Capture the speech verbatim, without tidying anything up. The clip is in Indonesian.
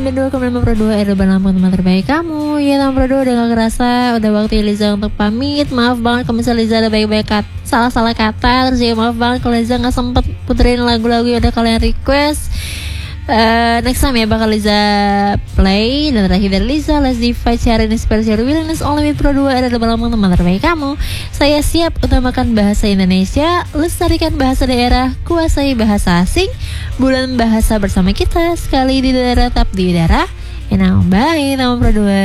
sembilan puluh dua koma lima Pro dua R Lambung teman terbaik kamu. Ya teman Pro dua udah gak kerasa, udah waktu Liza untuk pamit. Maaf banget kalau misalnya Liza ada baik-baik kat, salah-salah kata. Terus juga maaf banget kalau Liza gak sempet puterin lagu-lagu yang udah kalian request. Uh, next time ya bakal Liza play. Dan terakhir dari Liza, Let's Divide, Sharing Inspirasi Willingness Only with Pro dua R Lambung teman terbaik kamu. Saya siap utamakan bahasa Indonesia, lestarikan bahasa daerah, kuasai bahasa asing. Bulan bahasa bersama kita, sekali di daerah tetap di udara. And now bye teman Pro dua.